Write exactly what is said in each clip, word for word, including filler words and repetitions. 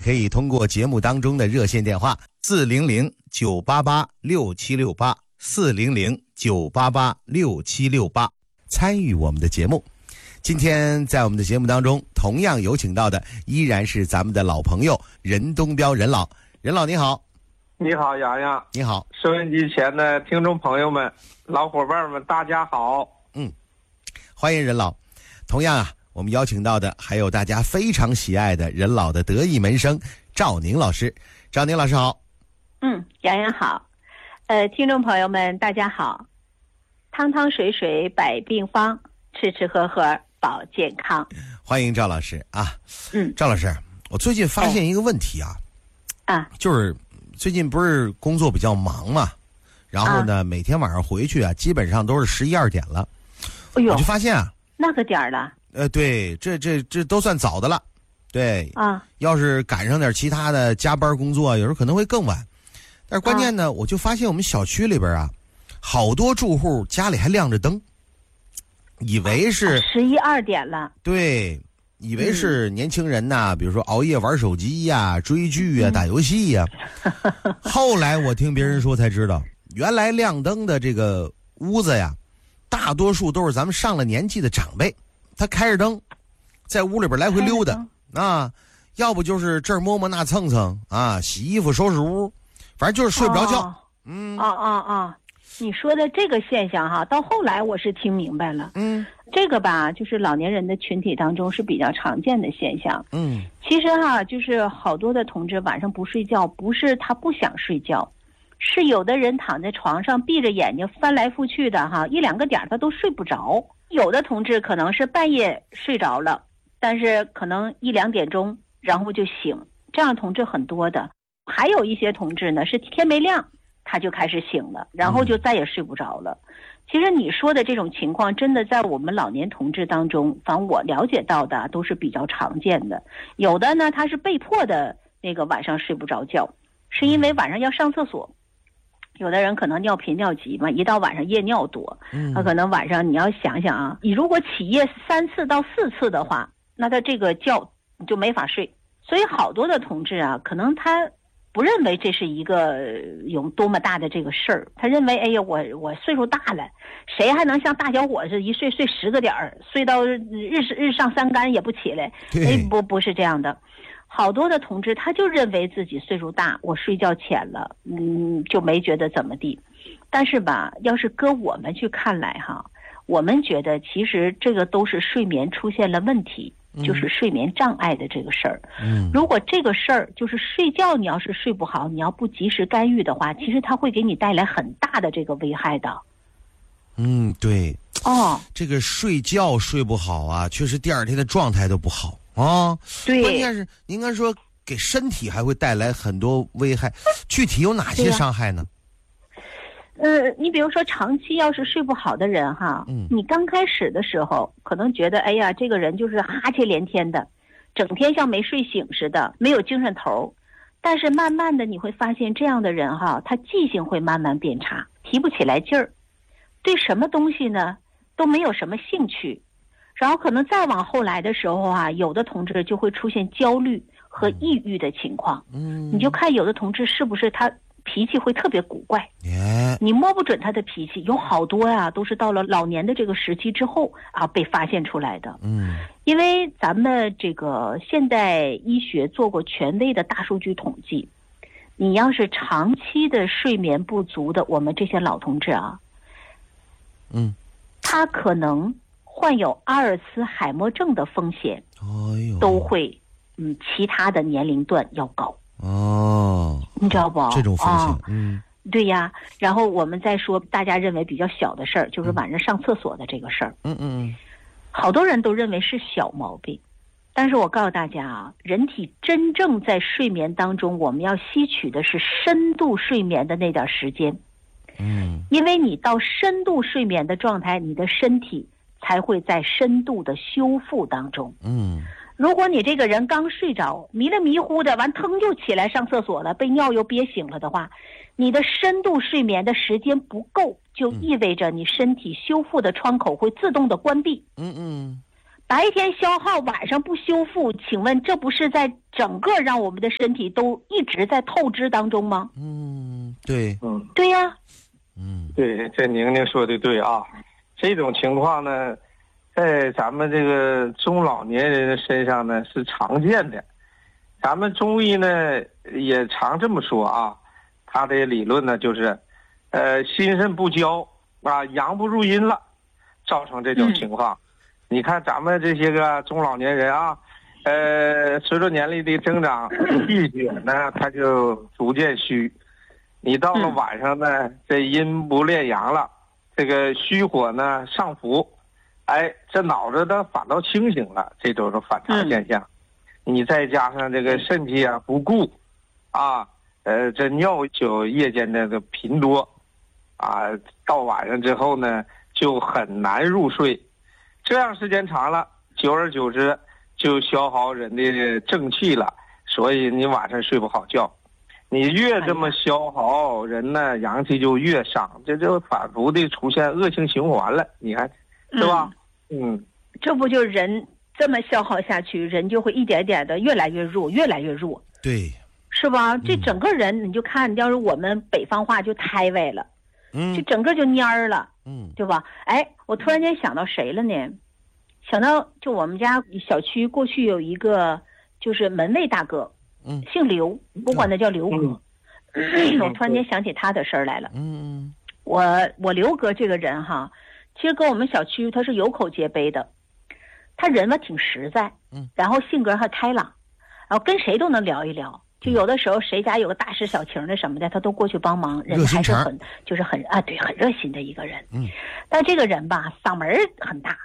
可以通过节目当中的热线电话四零零九八八六七六八四零零九八八六七六八参与我们的节目。今天在我们的节目当中同样有请到的依然是咱们的老朋友任东彪任老。任老你好。 你好，洋洋。 你好， 收音机前的听众朋友们、老伙伴们，大家好。 嗯，欢迎任老。同样啊，我们邀请到的还有大家非常喜爱的任老的得意门生赵宁老师。赵宁老师好。 嗯，洋洋好。呃，听众朋友们大家好。汤汤水水百病方，吃吃喝喝保健康。 欢迎赵老师啊。 嗯， 赵老师，我最近发现一个问题啊， 哎、啊， 就是最近不是工作比较忙嘛，然后呢，啊、每天晚上回去啊，基本上都是十一二点了。 哎呦， 我就发现啊， 那个点儿了。 呃，对，这这这都算早的了。对啊， 要是赶上点其他的加班工作，有时候可能会更晚。但是关键呢，啊、我就发现我们小区里边啊，好多住户家里还亮着灯，以为是十一二点了。 对。以为是年轻人呐、嗯，比如说熬夜玩手机呀、啊、追剧啊、嗯、打游戏呀、啊。后来我听别人说才知道，原来亮灯的这个屋子呀，大多数都是咱们上了年纪的长辈，他开着灯，在屋里边来回溜达啊，要不就是这儿摸摸那蹭蹭啊，洗衣服收拾屋，反正就是睡不着觉。 哦、 嗯， 啊啊啊！你说的这个现象哈，到后来我是听明白了。 嗯。 这个吧，就是老年人的群体当中是比较常见的现象。 嗯， 其实哈，就是好多的同志晚上不睡觉，不是他不想睡觉，是有的人躺在床上闭着眼睛翻来覆去的哈，一两个点他都睡不着。有的同志可能是半夜睡着了，但是可能一两点钟然后就醒，这样的同志很多的。还有一些同志呢是天没亮他就开始醒了，然后就再也睡不着了。嗯，其实你说的这种情况真的在我们老年同志当中，反正我了解到的都是比较常见的。有的呢他是被迫的那个晚上睡不着觉，是因为晚上要上厕所。有的人可能尿频尿急嘛，一到晚上夜尿多，他可能晚上你要想想啊，你如果起夜三次到四次的话，那他这个觉你就没法睡。所以好多的同志啊，可能他不认为这是一个有多么大的这个事儿，他认为哎呀我我岁数大了，谁还能像大小伙子一睡睡十个点儿，睡到日日上三竿也不起来？哎，不不是这样的。好多的同志他就认为自己岁数大，我睡觉浅了，嗯，就没觉得怎么地。但是吧，要是搁我们去看来哈，我们觉得其实这个都是睡眠出现了问题。就是睡眠障碍的这个事儿，嗯，如果这个事儿就是睡觉，你要是睡不好，你要不及时干预的话，其实它会给你带来很大的这个危害的。 嗯，对。 哦， 这个睡觉睡不好啊，确实第二天的状态都不好啊。 对， 关键是应该说给身体还会带来很多危害，具体有哪些伤害呢？ 呃，你比如说长期要是睡不好的人哈，嗯，你刚开始的时候可能觉得，哎呀，这个人就是哈欠连天的，整天像没睡醒似的，没有精神头。但是慢慢的你会发现，这样的人哈，他记性会慢慢变差，提不起来劲儿，对什么东西呢都没有什么兴趣。然后可能再往后来的时候啊，有的同志就会出现焦虑和抑郁的情况。嗯，你就看有的同志是不是他脾气会特别古怪，你摸不准他的脾气，有好多呀、啊，都是到了老年的这个时期之后啊被发现出来的。嗯，因为咱们这个现代医学做过权威的大数据统计，你要是长期的睡眠不足的，我们这些老同志啊，嗯，他可能患有阿尔茨海默症的风险，哎呦，都会嗯其他的年龄段要高。 哦， 你知道不？ 这种风险， 哦、嗯，对呀。然后我们再说大家认为比较小的事儿，就是晚上上厕所的这个事儿。嗯嗯嗯，好多人都认为是小毛病，但是我告诉大家啊，人体真正在睡眠当中，我们要吸取的是深度睡眠的那点时间。嗯，因为你到深度睡眠的状态，你的身体才会在深度的修复当中。嗯。如果你这个人刚睡着，迷了迷糊的，完腾就起来上厕所了，被尿又憋醒了的话，你的深度睡眠的时间不够，就意味着你身体修复的窗口会自动的关闭。嗯嗯， 白天消耗，晚上不修复，请问这不是在整个让我们的身体都一直在透支当中吗？ 嗯，对， 嗯， 对呀、啊， 嗯， 对，这宁宁说的对啊。这种情况呢，在咱们这个中老年人的身上呢是常见的。咱们中医呢也常这么说啊，他的理论呢就是，呃，心肾不交啊，阳不入阴了，造成这种情况。嗯、你看咱们这些个中老年人啊，呃，随着年龄的增长，气血呢它就逐渐虚。你到了晚上呢，嗯、这阴不恋阳了，这个虚火呢上浮，哎，这脑子呢反倒清醒了，这都是反常现象。嗯、你再加上这个肾气啊不顾，啊，呃，这尿就夜间的个频多，啊，到晚上之后呢就很难入睡，这样时间长了，久而久之就消耗人的正气了，所以你晚上睡不好觉。你越这么消耗，人呢阳气就越伤，这就反复的出现恶性循环了。你看，是吧？嗯，嗯这不就人这么消耗下去，人就会一点点的越来越弱，越来越弱。 对， 是吧？这整个人你就看，要是我们北方话就胎歪了， 嗯， 就整个就蔫儿了， 嗯， 对吧？哎，我突然间想到谁了呢？想到就我们家小区过去有一个就是门卫大哥。 嗯， 姓刘，我管他叫刘哥。 嗯、 我突然间想起他的事儿来了。 嗯， 我我刘哥这个人哈，其实跟我们小区他是有口皆碑的。他人吧挺实在， 嗯， 然后性格还开朗，然后跟谁都能聊一聊。就有的时候谁家有个大事小情的什么的，他都过去帮忙，人还是很就是很啊对很热心的一个人。 嗯， 但这个人吧嗓门很大。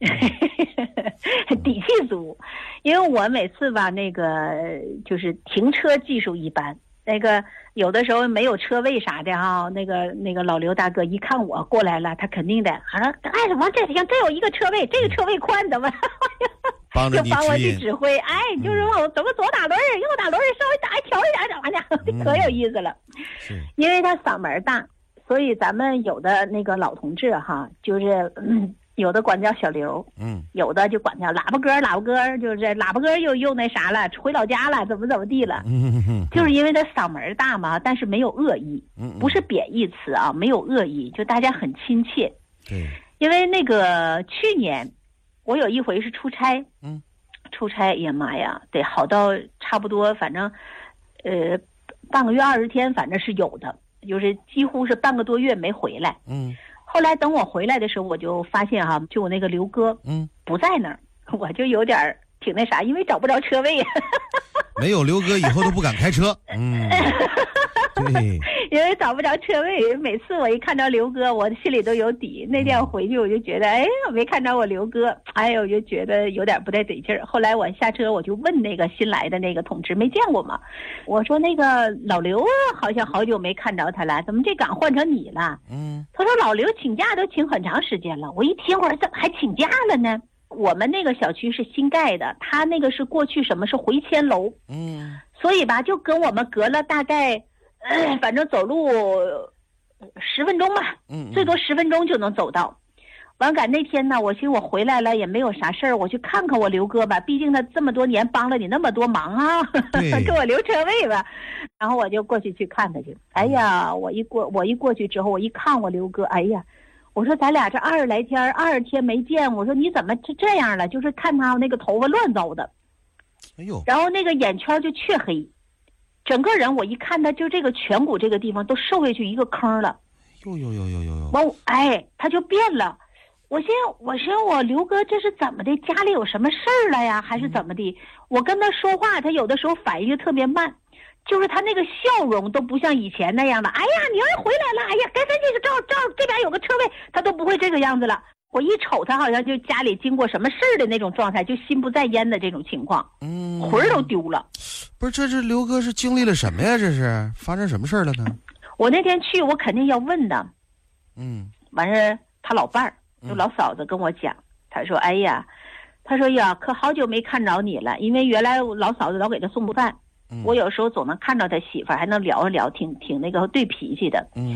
底气足，因为我每次吧，那个就是停车技术一般，那个有的时候没有车位啥的哈，那个那个老刘大哥一看我过来了，他肯定的，还说哎往这行，这有一个车位，这个车位宽，怎么帮着你就帮我去指挥，哎，就是往怎么左打轮右打轮稍微打调一点怎么的，可有意思了。 是， 因为他嗓门大，所以咱们有的那个老同志哈，就是嗯。有的管叫小刘， 嗯， 有的就管叫喇叭哥，喇叭哥就是喇叭哥又又那啥了，回老家了，怎么怎么地了， 嗯嗯， 就是因为他嗓门大嘛，但是没有恶意， 嗯， 不是贬义词啊，没有恶意，就大家很亲切。 对， 因为那个去年我有一回是出差， 嗯， 出差，哎呀妈呀，得好到差不多，反正，呃，半个月二十天，反正是有的，就是几乎是半个多月没回来， 嗯。 后来等我回来的时候，我就发现哈、啊，就我那个刘哥， 嗯， 不在那儿，我就有点挺那啥，因为找不着车位。 没有刘哥，以后都不敢开车。嗯，对， 因为找不着车位，每次我一看着刘哥，我心里都有底。那天我回去，我就觉得，哎，我没看着我刘哥，哎，我就觉得有点不太得劲儿。后来我下车，我就问那个新来的那个同志，没见过吗？我说那个老刘啊，好像好久没看着他了，怎么这岗换成你了？ 嗯， 他说老刘请假都请很长时间了。我一听，我说怎么还请假了呢？我们那个小区是新盖的，他那个是过去什么是回迁楼， 嗯， 所以吧，就跟我们隔了大概，呃、反正走路十分钟吧， 嗯， 最多十分钟就能走到。完赶那天呢，我寻思我回来了也没有啥事儿，我去看看我刘哥吧，毕竟他这么多年帮了你那么多忙啊，给我留车位吧。然后我就过去去看他去。哎呀，我一过我一过去之后，我一看我刘哥，哎呀。我说咱俩这二十来天二十天没见，我说你怎么这这样了？就是看他那个头发乱糟的， 哎呦， 然后那个眼圈就黢黑，整个人我一看他就这个颧骨这个地方都瘦下去一个坑了。 呦呦呦呦呦呦！ 完，哎，他就变了。我寻我寻我刘哥这是怎么的？家里有什么事儿了呀？还是怎么的？嗯、我跟他说话，他有的时候反应就特别慢。就是他那个笑容都不像以前那样的，哎呀，你儿回来了，哎呀，赶紧这个照照这边有个车位，他都不会这个样子了。我一瞅他，好像就家里经过什么事儿的那种状态，就心不在焉的这种情况， 嗯， 魂儿都丢了。 不是，这是刘哥是经历了什么呀？这是发生什么事儿了呢？ 我那天去，我肯定要问的。 嗯， 完事他老伴儿，就老嫂子跟我讲，嗯、他说，哎呀，他说呀，可好久没看着你了，因为原来老嫂子老给他送饭。我有时候总能看到他媳妇儿，还能聊一聊，挺挺那个对脾气的。 嗯，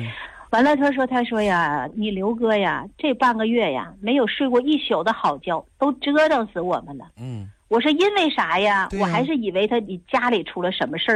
完了，他说：“他说呀，你刘哥呀，这半个月呀，没有睡过一宿的好觉，都折腾死我们了。” 嗯， 我说：“因为啥呀？” 对呀我还是以为他你家里出了什么事儿。